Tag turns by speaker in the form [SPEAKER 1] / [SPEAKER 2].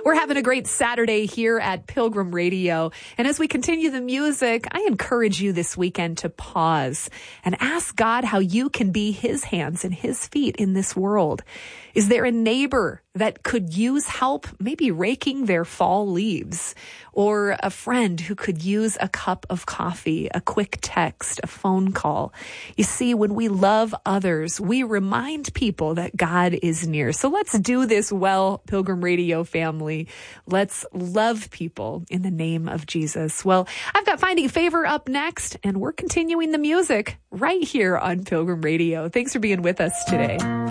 [SPEAKER 1] We're having a great Saturday here at Pilgrim Radio. And as we continue the music, I encourage you this weekend to pause and ask God how you can be his hands and his feet in this world. Is there a neighbor that could use help, maybe raking their fall leaves, or a friend who could use a cup of coffee, a quick text, a phone call? You see, when we love others, we remind people that God is near. So let's do this well, Pilgrim Radio family. Let's love people in the name of Jesus. Well, I've got Finding Favor up next, and we're continuing the music right here on Pilgrim Radio. Thanks for being with us today.